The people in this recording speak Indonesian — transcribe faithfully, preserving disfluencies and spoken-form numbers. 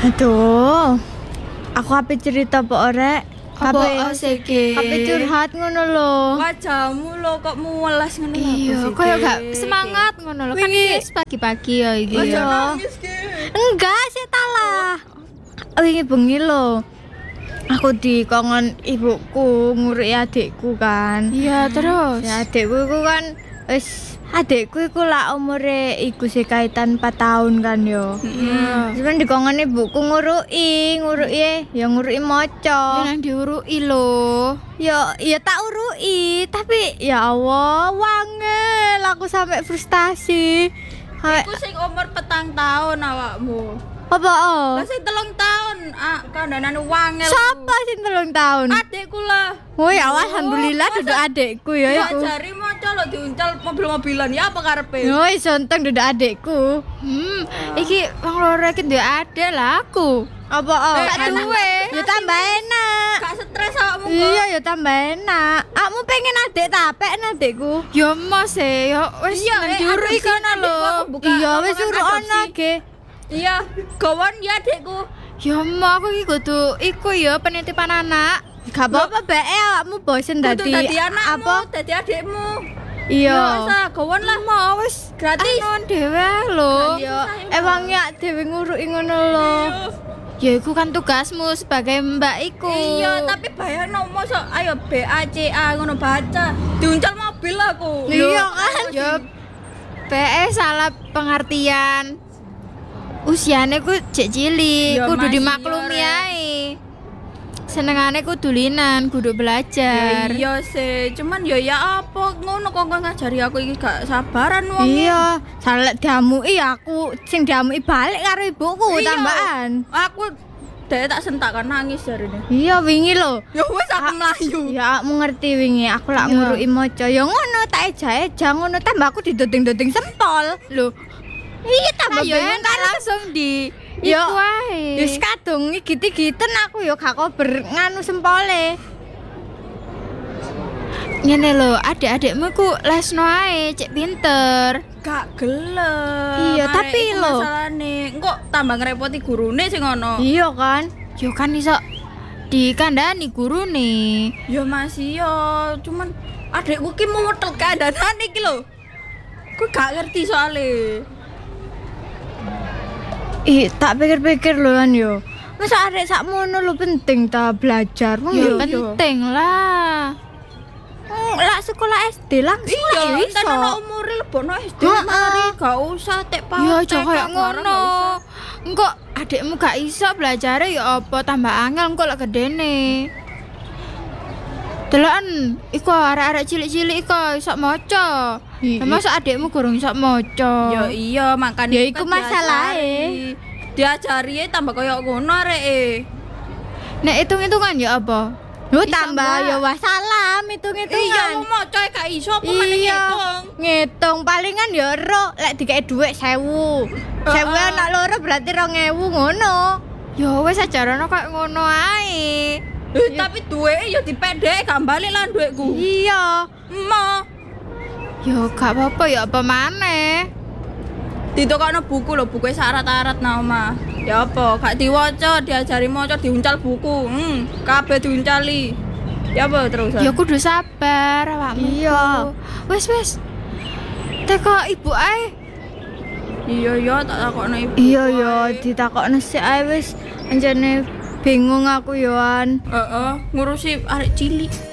Aduh. Aku ape cerita apa orek? Apa asike? Ape curhat ngono lho. Wajahmu lo kok muwelas ngono lho. Iya, Sih, koyo Dek. gak semangat ngono lho. Kan Wingi- iki pagi-pagi ya iki. Aja Iya. nangis ki. Enggak, sih talah. Wingi bengi lho. Aku dikongkon ibuku ngurui adikku kan. Iya, terus. Ya adikku iku kan wis adikku iku lah umure iku sih kaitan empat tahun kan yo. Iya. Cuman dikongkon ibuku ngurui, ngurui ya ngurui Ya maca. nang diurui lho. Ya ya tak urui, tapi ya Allah wangel aku sampai frustasi. Sampai Iku sing umur petang tahun awakmu. apa oh? Lah sing telung tahun ah kandhanane wangel. Sapa sing telung tahun? Adikku lah. Oh ya alhamdulillah masa- duduk adikku ya Ya iku. jari maca lo diuncal mobil-mobilan ya apa karepe? Oh iso untung duduk adikku. Hmm, iki wong loro iki ndek ada lah aku. Apa oh? Eh, Gak enak. duwe. Ya tambah enak. Gak stres awakmu kok. Iya ya tambah enak. Kamu pengen adik tapek adikku. Ya mos e, ya wis Iya, nang eh, diurui adopsi kono adik lho. kok, buka Iya wis lowongan suruh ono adopsi. ge. Iya, gawon ya adikku. Ya mo aku iki kudu iku ya penitipan anak. Gak apa-apa bae awakmu bosen Kudu dadi dadi anakmu, apa? dadi adikmu. Iya. Masa gawon lah Mau wis gratis. anu dhewe lho. Ya emang ya dhewe ngurui ngono lho. Ya iku kan tugasmu sebagai mbak iku. Iya, tapi bayangno mosok ayo B A C A ngono baca. Diuncal mobil aku. Iya kan? Ya P E salah pengertian. Usiane ku cek cilik, Ya, kudu masih dimaklumi ya, Rek. ae. Senengane kudu linan, kudu Ya belajar. iya sih, cuman ya ya apa ngono kok kok ngajari aku iki gak sabaran wong. Iya, salah diamui aku sing diamui balik karo ibuku Iya. tambahan. Aku dek tak sentak kan nangis jarine. Iya wingi lho. Ya wis aku mlayu. Ya aku ngerti wingi aku lak Iya. ngurui maca. Ya ngono tak eja-eja ngono tambah aku didoding-doding sempol. Lho, Iya tambah ayo bingung enak kan. langsung di Yo, iku ae. Wis kadung giti-giten aku yo gak kober nganu sempole. Ngene lho, adik-adikmu ku lesno ae, cek pinter. Gak gelem. Iya, Arek tapi iku lho. masalahne engko tambah ngerepoti gurune sing ngono. Iya kan? Yo kan iso dikandani gurune. Ya masih yo, cuman adekku ki muwetel keadaan iki lho. Ku gak ngerti soalnya. Ih, tak pikir-pikir lho kan yo. Masa arek sakmono lho penting ta belajar. Wong Ya yo penting lah. Hmm, lak sekolah S D langsung lah Iya, ya iso. kan ono umure lebono S D Heeh. mari gak usah tek paut. Ya T aja K kayak bareng ngono. gak usah. Engko adikmu gak iso belajar ya apa tambah angel engko lek gedene. Deloken iku arek-arek cilik-cilik iku iso maca. Iya. Masa adikmu gurung iso maca. Ya iya, makanya Ya itu iku kan masalahe. diajari. Diajari e tambah koyo ngono areke. Nek hitung-hitungan ya apa? Yo Iso tambah enggak? ya wassalam Iya, hitung-hitungan. mau maca e gak iso apa meneh Iya. ngitung. Ngitung palingan ya ro lek dikek dhuwit sewu. Sewu Heeh. anak loro berarti rong ewu ngono. Ya wis ajarane koyo ngono ae. Eh, tapi duweke ya dipendhek gak balik lah duitku. Iya. Mo, Ya gak apa-apa ya apa maneh. ditokokno buku lho, buku syarat-syarat nang omah. Ya apa, gak diwaca, diajari maca, diuncal buku. Hmm, kabeh diuncali. Ya apa terus? Ya kudu sabar awakmu. Iya. Wis wis. Teko ibu ae. Iya iya tak takokno ibu. Iya ya ditakokno sik ae wis anjane bingung aku yoan. Heeh, ngurusi arek cilik.